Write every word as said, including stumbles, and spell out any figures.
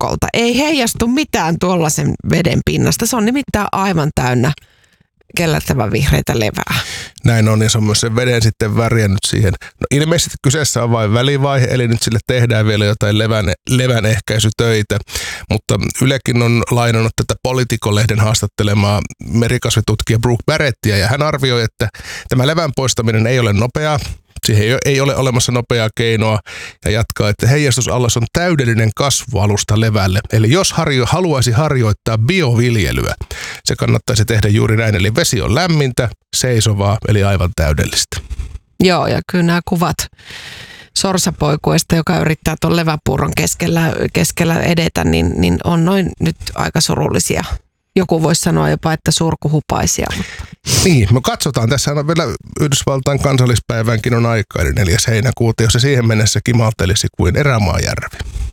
rannikolta. Ei heijastu mitään tuollaisen veden pinnasta. Se on nimittäin aivan täynnä kellertävän vihreitä levää. Näin on, ja se on myös sen veden sitten väriä nyt siihen. No ilmeisesti kyseessä on vain välivaihe, eli nyt sille tehdään vielä jotain levän, levän ehkäisytöitä, mutta Ylekin on lainannut tätä Politico-lehden haastattelemaa merikasvitutkija Brooke Barrettia, ja hän arvioi, että tämä levän poistaminen ei ole nopeaa. Siihen ei ole olemassa nopeaa keinoa, ja jatkaa, että heijastusallas on täydellinen kasvualusta levälle. Eli jos harjo, haluaisi harjoittaa bioviljelyä, se kannattaisi tehdä juuri näin. Eli vesi on lämmintä, seisovaa, eli aivan täydellistä. Joo, ja kyllä nämä kuvat sorsapoikuesta, joka yrittää tuon leväpuuron keskellä, keskellä edetä, niin, niin on noin nyt aika surullisia. Joku voisi sanoa jopa, että surkuhupaisia. Mutta. Niin, me katsotaan. Tässä on vielä Yhdysvaltain kansallispäivänkin on aikaa, eli neljäs heinäkuuta, jos se siihen mennessä kimaltelisi kuin erämaajärvi.